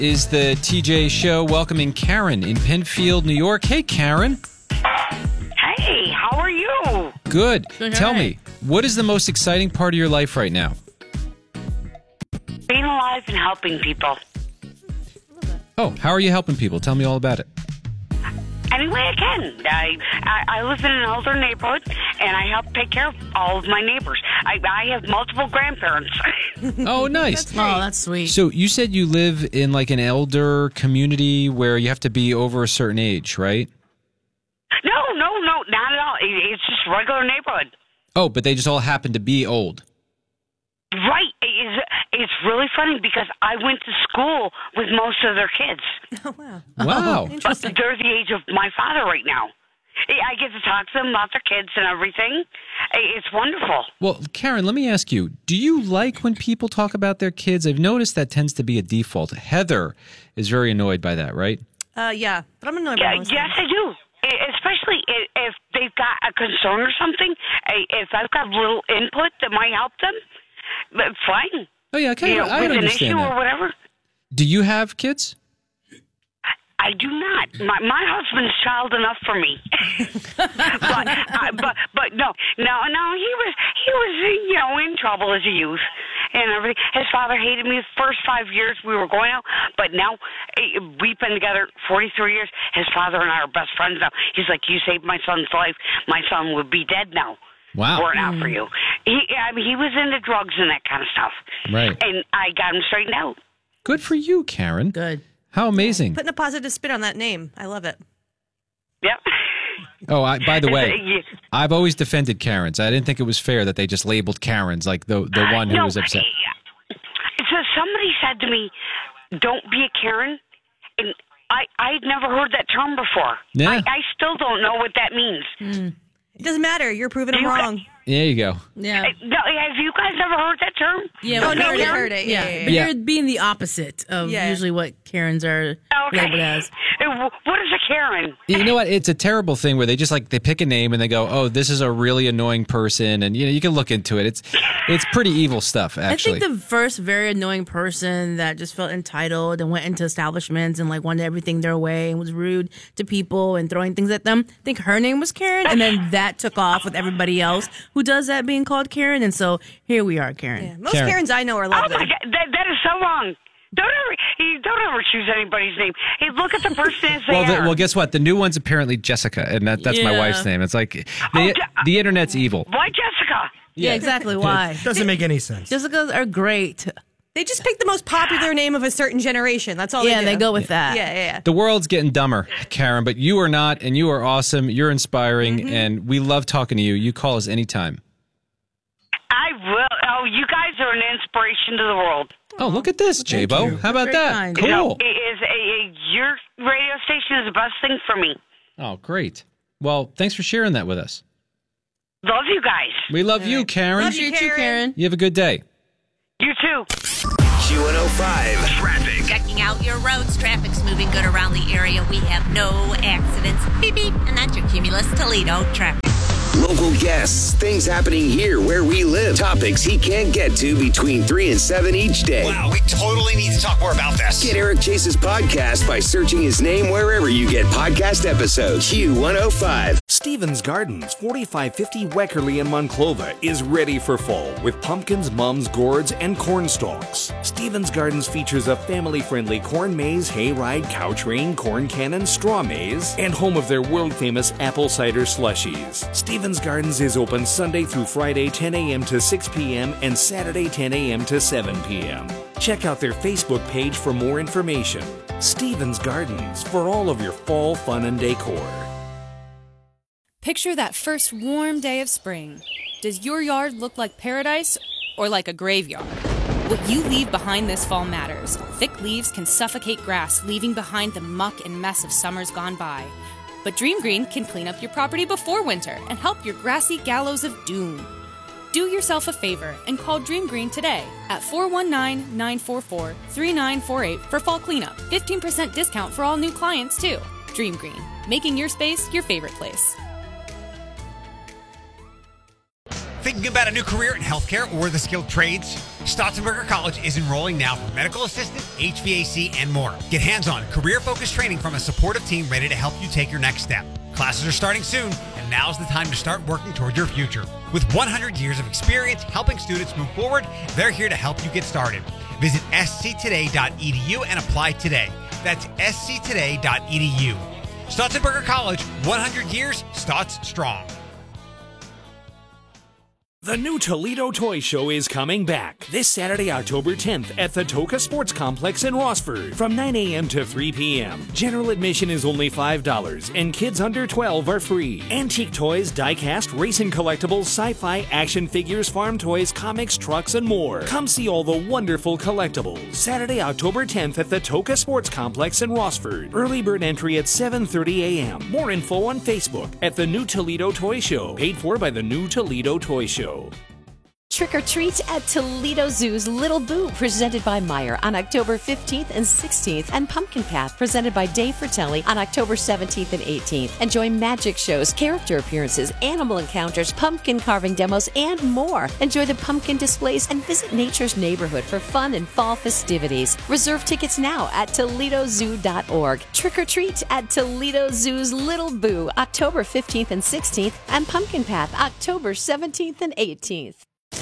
is the TJ Show welcoming Karen in Penfield, New York. Hey, Karen. Hey, how are you? Good. Tell me, what is the most exciting part of your life right now? Being alive and helping people. Oh, how are you helping people? Tell me all about it. Any way I can. I live in an older neighborhood, and I help take care of all of my neighbors. I have multiple grandparents. Oh, nice. That's sweet. So you said you live in like an elder community where you have to be over a certain age, right? No, not at all. It's just a regular neighborhood. Oh, but they just all happen to be old. Right. It's really funny because I went to school with most of their kids. Oh, wow. Wow. But they're the age of my father right now. I get to talk to them about their kids and everything. It's wonderful. Well, Karen, let me ask you, do you like when people talk about their kids? I've noticed that tends to be a default. Heather is very annoyed by that, right? Yeah, but I'm annoyed by most Yes, I do. Especially if they've got a concern or something. If I've got a little input that might help them, fine. Oh, yeah, okay. I with an understand issue that. or whatever. Do you have kids? I do not. My husband's child enough for me. but no. He was in trouble as a youth and everything. His father hated me the first 5 years we were going out, but now we've been together 43 years. His father and I are best friends now. He's like, you saved my son's life. My son would be dead now. Wow. Were it not for you. He was into drugs and that kind of stuff. Right. And I got him straightened out. Good for you, Karen. Good. How amazing. Putting a positive spin on that name. I love it. Yep. Oh, by the way, Yeah. I've always defended Karens. I didn't think it was fair that they just labeled Karens like the one who was upset. So somebody said to me, don't be a Karen. And I'd never heard that term before. Yeah. I still don't know what that means. It doesn't matter. You're proving them wrong. There you go. Yeah. No, have you guys ever heard that term? Yeah, Oh, no, we Karen- heard it. Yeah, Yeah. but you're being the opposite of usually what Karens are labeled as. What is a Karen? You know what? It's a terrible thing where they just they pick a name and they go, "Oh, this is a really annoying person," and you can look into it. It's pretty evil stuff, actually. I think the first very annoying person that just felt entitled and went into establishments and wanted everything their way and was rude to people and throwing things at them. I think her name was Karen, and then that took off with everybody else who does that being called Karen, and so here we are, Karen. Yeah. Most Karen. Karens I know are Oh lovely. my God, that is so wrong. Don't ever choose anybody's name. Hey, look at the person as they are. Well, guess what? The new one's apparently Jessica, and that's my Yeah. wife's name. It's like the internet's evil. Why Jessica? Yeah, exactly. Why? Doesn't make any sense. Jessicas are great. They just pick the most popular name of a certain generation. That's all Yeah, they do. they go with that. Yeah. The world's getting dumber, Karen, but you are not, and you are awesome. You're inspiring, and we love talking to you. You call us anytime. I will. Oh, you guys are an inspiration to the world. Oh, look at this, J-Bo. How about Very that? kind. Cool. It is your radio station is the best thing for me. Oh, great. Well, thanks for sharing that with us. Love you guys. We love you, Karen. Love you, Karen. You have a good day. You too. Q105 traffic. Checking out your roads. Traffic's moving good around the area. We have no accidents. Beep, beep. And that's your Cumulus Toledo traffic. Local guests, things happening here where we live, topics he can't get to between 3 and 7 each day. Wow, we totally need to talk more about this. Get Eric Chase's podcast by searching his name wherever you get podcast episodes. Q105. Stevens Gardens, 4550 Weckerly in Monclova, is ready for fall with pumpkins, mums, gourds, and corn stalks. Stevens Gardens features a family-friendly corn maze, hayride, cow train, corn cannon, straw maze, and home of their world-famous apple cider slushies. Stevens Gardens is open Sunday through Friday 10 a.m. to 6 p.m. and Saturday 10 a.m. to 7 p.m. Check out their Facebook page for more information. Stevens Gardens, for all of your fall fun and decor. Picture that first warm day of spring. Does your yard look like paradise or like a graveyard? What you leave behind this fall matters. Thick leaves can suffocate grass, leaving behind the muck and mess of summers gone by. But Dream Green can clean up your property before winter and help your grassy gallows of doom. Do yourself a favor and call Dream Green today at 419-944-3948 for fall cleanup. 15% discount for all new clients, too. Dream Green, making your space your favorite place. Thinking about a new career in healthcare or the skilled trades? Stotzenberger College is enrolling now for medical assistant, HVAC, and more. Get hands-on, career-focused training from a supportive team ready to help you take your next step. Classes are starting soon, and now's the time to start working toward your future. With 100 years of experience helping students move forward, they're here to help you get started. Visit sctoday.edu and apply today. That's sctoday.edu. Stotzenberger College, 100 years, Stotz strong. The new Toledo Toy Show is coming back this Saturday, October 10th at the Toca Sports Complex in Rossford from 9 a.m. to 3 p.m. General admission is only $5 and kids under 12 are free. Antique toys, die-cast, racing collectibles, sci-fi, action figures, farm toys, comics, trucks, and more. Come see all the wonderful collectibles. Saturday, October 10th at the Toca Sports Complex in Rossford. Early bird entry at 7:30 a.m. More info on Facebook at the New Toledo Toy Show. Paid for by the New Toledo Toy Show. Trick or treat at Toledo Zoo's Little Boo, presented by Meijer on October 15th and 16th, and Pumpkin Path, presented by Dave Fratelli on October 17th and 18th. Enjoy magic shows, character appearances, animal encounters, pumpkin carving demos, and more. Enjoy the pumpkin displays and visit Nature's Neighborhood for fun and fall festivities. Reserve tickets now at ToledoZoo.org. Trick or treat at Toledo Zoo's Little Boo, October 15th and 16th, and Pumpkin Path, October 17th and 18th.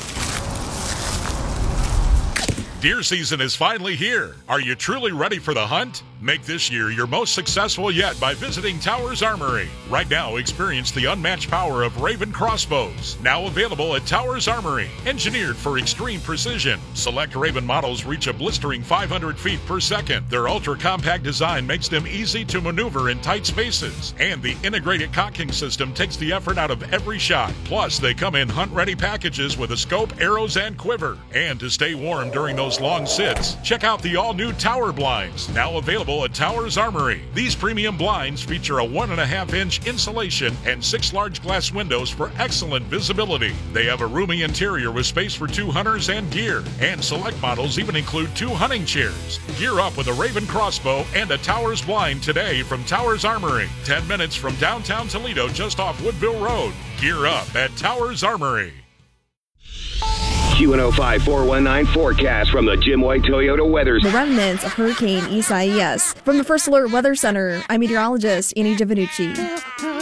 Deer season is finally here. Are you truly ready for the hunt? Make this year your most successful yet by visiting Towers Armory. Right now, experience the unmatched power of Raven crossbows. Now available at Towers Armory. Engineered for extreme precision. Select Raven models reach a blistering 500 feet per second. Their ultra-compact design makes them easy to maneuver in tight spaces. And the integrated cocking system takes the effort out of every shot. Plus, they come in hunt-ready packages with a scope, arrows, and quiver. And to stay warm during those long sits, check out the all-new Tower Blinds. Now available at Towers Armory. These premium blinds feature a 1.5-inch insulation and 6 large glass windows for excellent visibility. They have a roomy interior with space for 2 hunters and gear. And select models even include 2 hunting chairs. Gear up with a Raven crossbow and a Towers blind today from Towers Armory. 10 minutes from downtown Toledo, just off Woodville Road. Gear up at Towers Armory. Q105 419 forecast from the Jim White Toyota Weather. The remnants of Hurricane Isaias. From the First Alert Weather Center, I'm meteorologist Annie Giovanucci.